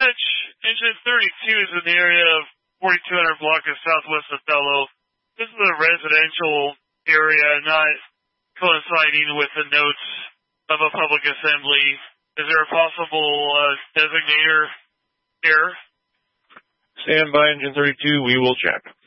Engine 32 is in the area of 4200 block of southwest Othello. This is a residential area, not coinciding with the notes of a public assembly. Is there a possible designator error? Stand by, Engine 32. We will check.